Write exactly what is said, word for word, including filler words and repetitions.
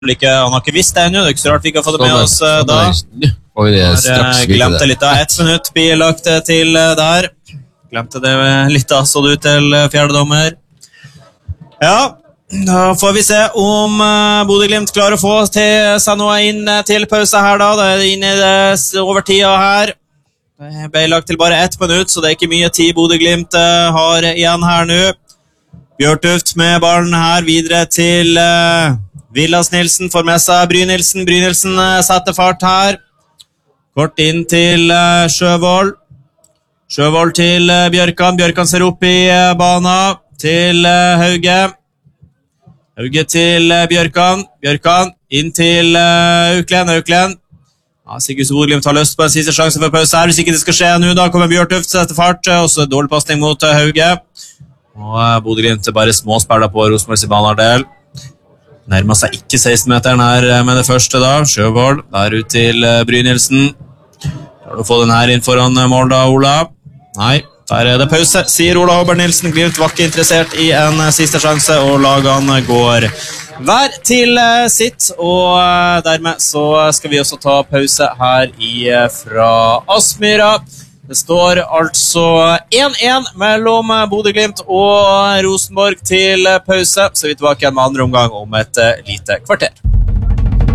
Ikke, han har ikke visst det ennå, det er ikke så rart vi ikke har fått det med oss uh, da. Oi, det er straks har, uh, glemte litt da, ett minutt blir lagt til uh, der. Glemte det litt da, så det ut til uh, fjerde dommer. Ja, da får vi se om uh, Bodø-Glimt klarer å få til seg noe inn uh, til pause her da. Da er det inne i det overtida her. Det ble lagt til bare ett minutt, så det er ikke mye tid Bodø-Glimt uh, har igjen her nå. Bjørtuft med ballen her videre til... Uh, Villas Nilsen får med seg Brynildsen. Brynildsen setter fart her. Kort inn til uh, Sjøvold. Sjøvold til uh, Bjørkan. Bjørkan ser opp i uh, bana til uh, Hauge. Hauge til uh, Bjørkan. Bjørkan inn til uh, Auklen. Auklen. Ja, Sigurd Bodø-Glimt har lyst på en siste sjanse for pause her. Hvis ikke det skal skje nå, da kommer Bjørtuft, setter fart. Og så dårlig passning mot uh, Hauge. Og uh, Bodø-Glimt bare småspiller på Rosenborgs banehalvdel. Nærmer seg ikke seksten-meteren her med det første da. Sjøvold, der ut til Brynildsen. Har du fått den her inn foran mål da, Ola? Nei, der er det pause, sier Ola Håber Nilsen. Glimt var ikke interessert i en siste sjanse, og lagene går hver til sitt. Og dermed så skal vi også ta pause her i fra Aspmyra. Det står altså én én mellom Bodø-Glimt og Rosenborg til pause, så vi er tilbake igjen med andre omgang om et lite kvarter.